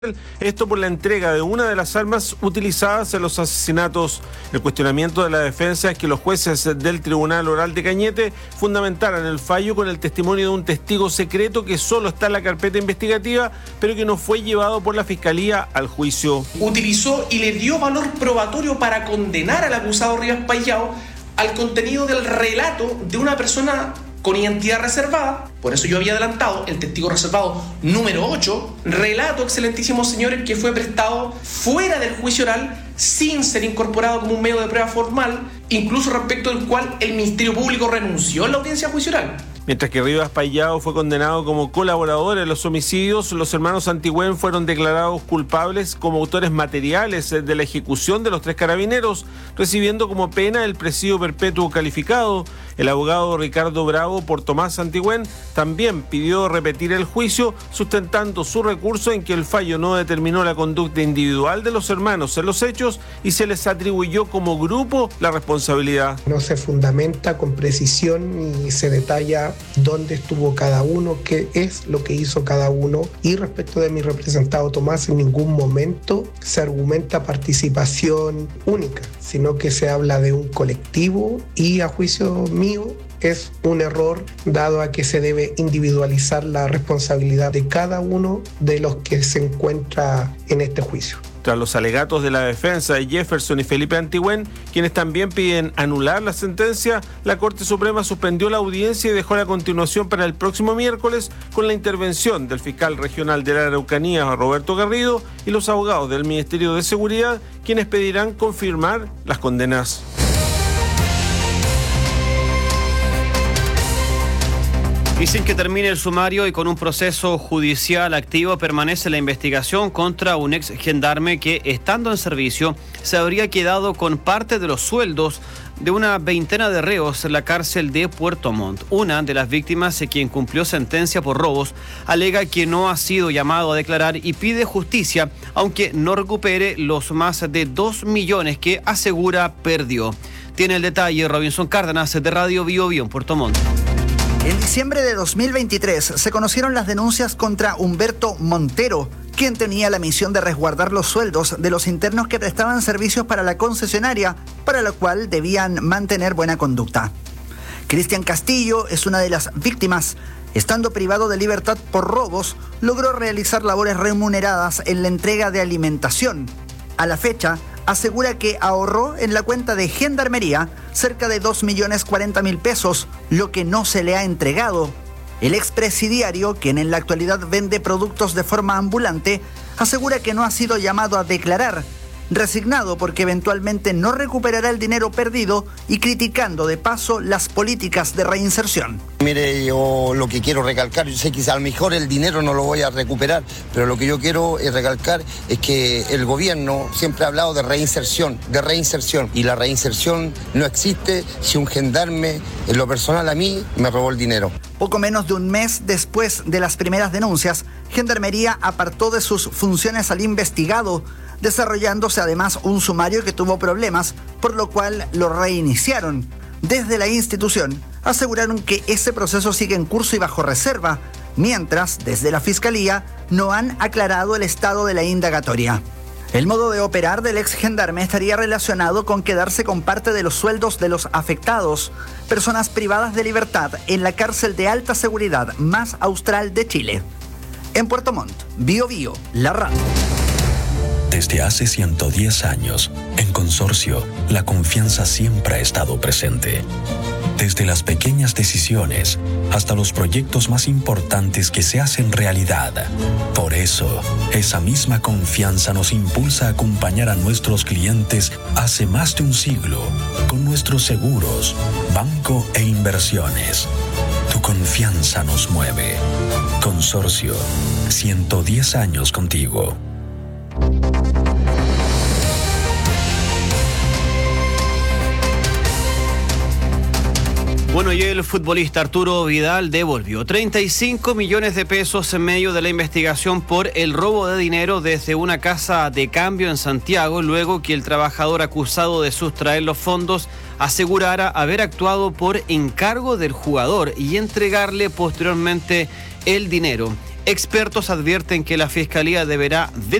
Esto por la entrega de una de las armas utilizadas en los asesinatos. El cuestionamiento de la defensa es que los jueces del Tribunal Oral de Cañete fundamentaran el fallo con el testimonio de un testigo secreto que solo está en la carpeta investigativa, pero que no fue llevado por la Fiscalía al juicio. Utilizó y le dio valor probatorio para condenar al acusado Rivas Payao al contenido del relato de una persona con identidad reservada. Por eso yo había adelantado el testigo reservado número 8, relato, excelentísimos señores, que fue prestado fuera del juicio oral sin ser incorporado como un medio de prueba formal, incluso respecto del cual el Ministerio Público renunció en la audiencia de juicio oral. Mientras que Rivas Payao fue condenado como colaborador en los homicidios, los hermanos Antigüen fueron declarados culpables como autores materiales de la ejecución de los 3 carabineros, recibiendo como pena el presidio perpetuo calificado. El abogado Ricardo Bravo por Tomás Antigüen también pidió repetir el juicio, sustentando su recurso en que el fallo no determinó la conducta individual de los hermanos en los hechos y se les atribuyó como grupo la responsabilidad. No se fundamenta con precisión ni se detalla dónde estuvo cada uno, qué es lo que hizo cada uno, y respecto de mi representado Tomás, en ningún momento se argumenta participación única, sino que se habla de un colectivo y, a juicio mío, es un error, dado a que se debe individualizar la responsabilidad de cada uno de los que se encuentra en este juicio. Tras los alegatos de la defensa de Jefferson y Felipe Antigüen, quienes también piden anular la sentencia, la Corte Suprema suspendió la audiencia y dejó la continuación para el próximo miércoles con la intervención del fiscal regional de la Araucanía, Roberto Garrido, y los abogados del Ministerio de Seguridad, quienes pedirán confirmar las condenas. Y sin que termine el sumario y con un proceso judicial activo, permanece la investigación contra un ex gendarme que, estando en servicio, se habría quedado con parte de los sueldos de una veintena de reos en la cárcel de Puerto Montt. Una de las víctimas, quien cumplió sentencia por robos, alega que no ha sido llamado a declarar y pide justicia, aunque no recupere los más de 2 millones que asegura perdió. Tiene el detalle Robinson Cárdenas de Radio Bio Bio en Puerto Montt. En diciembre de 2023 se conocieron las denuncias contra Humberto Montero, quien tenía la misión de resguardar los sueldos de los internos que prestaban servicios para la concesionaria, para lo cual debían mantener buena conducta. Cristian Castillo es una de las víctimas. Estando privado de libertad por robos, logró realizar labores remuneradas en la entrega de alimentación. A la fecha, asegura que ahorró en la cuenta de Gendarmería cerca de 2.040.000 pesos, lo que no se le ha entregado. El expresidiario, quien en la actualidad vende productos de forma ambulante, asegura que no ha sido llamado a declarar, resignado porque eventualmente no recuperará el dinero perdido y criticando de paso las políticas de reinserción. Mire, yo lo que quiero recalcar, yo sé que a lo mejor el dinero no lo voy a recuperar, pero lo que yo quiero recalcar es que el gobierno siempre ha hablado de reinserción, y la reinserción no existe si un gendarme, en lo personal a mí, me robó el dinero. Poco menos de un mes después de las primeras denuncias, Gendarmería apartó de sus funciones al investigado, desarrollándose además un sumario que tuvo problemas, por lo cual lo reiniciaron. Desde la institución aseguraron que ese proceso sigue en curso y bajo reserva, mientras desde la Fiscalía no han aclarado el estado de la indagatoria. El modo de operar del ex gendarme estaría relacionado con quedarse con parte de los sueldos de los afectados, personas privadas de libertad en la cárcel de alta seguridad más austral de Chile. En Puerto Montt, Bio Bio, la radio. Desde hace 110 años, en Consorcio, la confianza siempre ha estado presente. Desde las pequeñas decisiones hasta los proyectos más importantes que se hacen realidad. Por eso, esa misma confianza nos impulsa a acompañar a nuestros clientes hace más de un siglo con nuestros seguros, banco e inversiones. Tu confianza nos mueve. Consorcio, 110 años contigo. Bueno, y el futbolista Arturo Vidal devolvió 35 millones de pesos en medio de la investigación por el robo de dinero desde una casa de cambio en Santiago, luego que el trabajador acusado de sustraer los fondos asegurara haber actuado por encargo del jugador y entregarle posteriormente el dinero. Expertos advierten que la Fiscalía deberá